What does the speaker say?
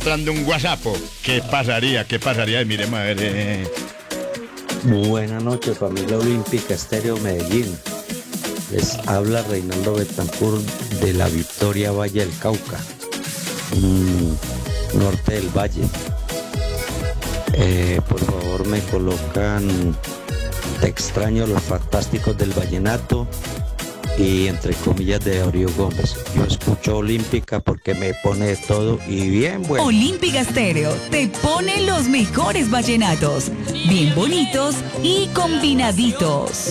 entrando un WhatsApp. ¿Qué pasaría? ¿Qué pasaría? Y miremos a ver. Buenas noches, familia Olímpica Estéreo Medellín. Les habla Reinaldo Betancourt de la Victoria Valle del Cauca, norte del valle. Por favor, me colocan Te extraño, los fantásticos del vallenato y entre comillas de Darío Gómez. Yo escucho Olímpica porque me pone de todo y bien bueno. Olímpica Estéreo te pone los mejores vallenatos, bien bonitos y combinaditos.